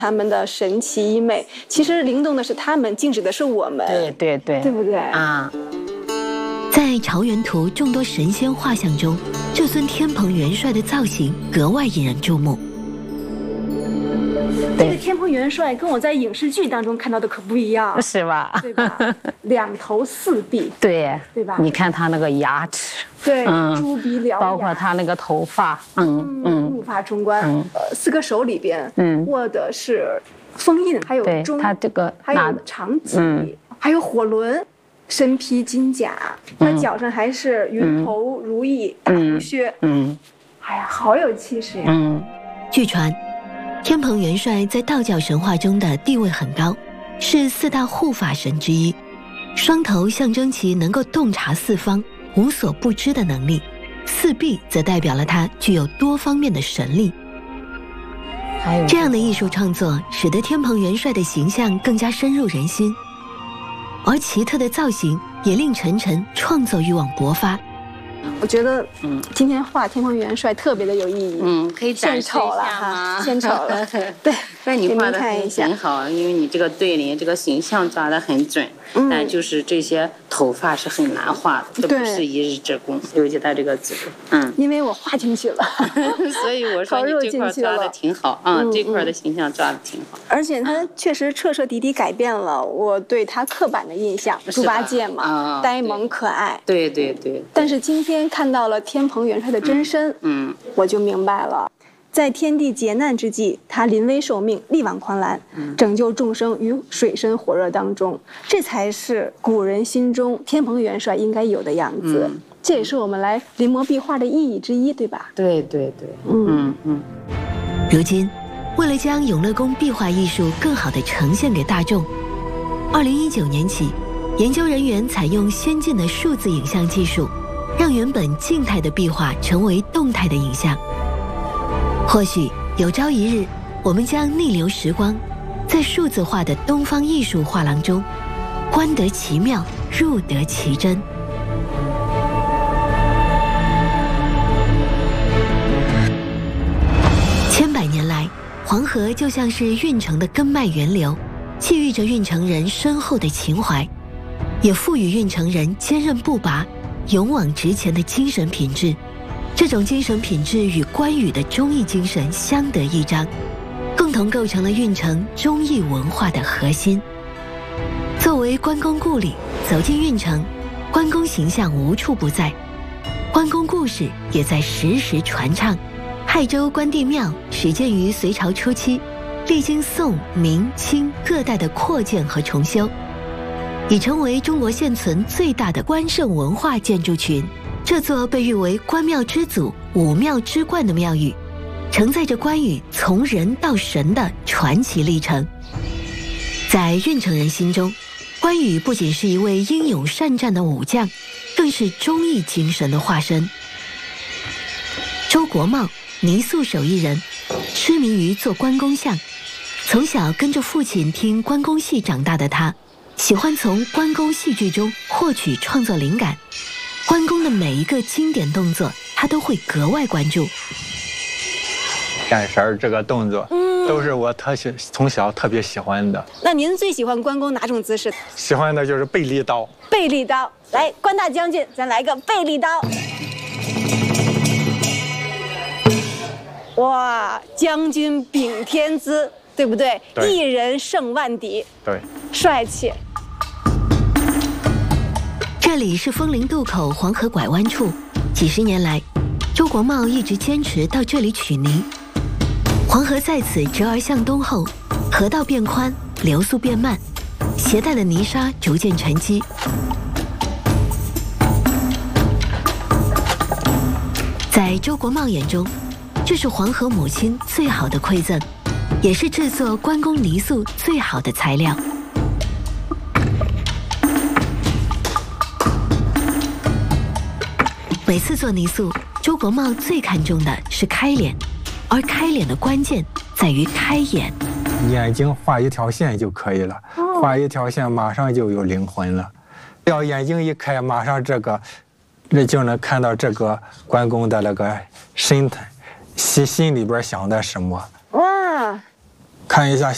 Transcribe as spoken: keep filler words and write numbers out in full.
他们的神奇医美，其实灵动的是他们，静止的是我们。 对对对， 对不对啊？ 在朝元图众多神仙画像中，这尊天蓬元帅的造型格外引人注目。 这个天蓬元帅跟我在影视剧当中看到的可不一样， 是吧？ 对吧？两头四臂， 对对吧？ 你看他那个牙齿， 对， 嗯、 猪鼻獠牙， 包括他那个头发，嗯嗯， 怒发冲冠。 嗯、 呃，四个手里边， 嗯， 握的是封印，还有钟， 他这个还有长戟， 嗯、 还有火轮。身披金甲，他脚上还是云头如意大红靴， 嗯， 哎呀，好有气势呀！ 嗯， 据传，天蓬元帅在道教神话中的地位很高，是四大护法神之一。双头象征其能够洞察四方、无所不知的能力，四臂则代表了他具有多方面的神力。 还有这样的艺术创作，使得天蓬元帅的形象更加深入人心。而奇特的造型也令晨晨创作欲望勃发。 我觉得，嗯，今天画天蓬元帅特别的有意义。 嗯，可以展示献丑了哈，献丑了。对， 但你画的很很好，因为你这个对联这个形象抓得很准。嗯，但就是这些头发是很难画的，这不是一日之功。尤其他这个嘴，嗯， 因为我画进去了， 所以我说你这块抓的挺好啊，嗯、这块的形象抓的挺好。 而且他确实彻彻底底改变了我对他刻板的印象，猪八戒嘛，啊、呆萌可爱。 对对对。 但是今天看到了天蓬元帅的真身，嗯，嗯我就明白了。在天地劫难之际，他临危受命，力挽狂澜，拯救众生于水深火热当中，这才是古人心中天蓬元帅应该有的样子。嗯、这也是我们来临摹壁画的意义之一，对吧？ 对对对，嗯嗯。 如今，为了将永乐宫壁画艺术更好地呈现给大众，二零一九年起，研究人员采用先进的数字影像技术，让原本静态的壁画成为动态的影像。或许有朝一日，我们将逆流时光，在数字化的东方艺术画廊中，观得其妙，入得其真。千百年来，黄河就像是运城的根脉源流，寄寓着运城人深厚的情怀，也赋予运城人坚韧不拔、勇往直前的精神品质。这种精神品质与关羽的忠义精神相得益彰，共同构成了运城忠义文化的核心。作为关公故里，走进运城，关公形象无处不在，关公故事也在时时传唱。亥州关帝庙始建于隋朝初期，历经宋、明、清各代的扩建和重修，已成为中国现存最大的关圣文化建筑群。这座被誉为关庙之祖、武庙之冠的庙宇，承载着关羽从人到神的传奇历程。在运城人心中，关羽不仅是一位英勇善战的武将，更是忠义精神的化身。周国茂，泥塑手艺人，痴迷于做关公像，从小跟着父亲听关公戏长大的他，喜欢从关公戏剧中获取创作灵感。关公的每一个经典动作，他都会格外关注。 眼神这个动作，嗯，都是我特喜从小特别喜欢的。 那您最喜欢关公哪种姿势？ 喜欢的就是背力刀。 背力刀，来，关大将军，咱来个背力刀。哇，将军秉天资，对不对？ 对， 一人胜万敌。 对， 帅气。 这里是枫林渡口黄河拐弯处，几十年来，周国茂一直坚持到这里取泥。黄河在此折而向东后，河道变宽，流速变慢，携带的泥沙逐渐沉积。在周国茂眼中，这是黄河母亲最好的馈赠，也是制作关公泥塑最好的材料。每次做泥塑，周国茂最看重的是开脸，而开脸的关键在于开眼。 眼睛画一条线就可以了，画一条线马上就有灵魂了。要眼睛一开，马上这个，这就能看到这个关公的那个神态，心心里边想的什么。哇！看一下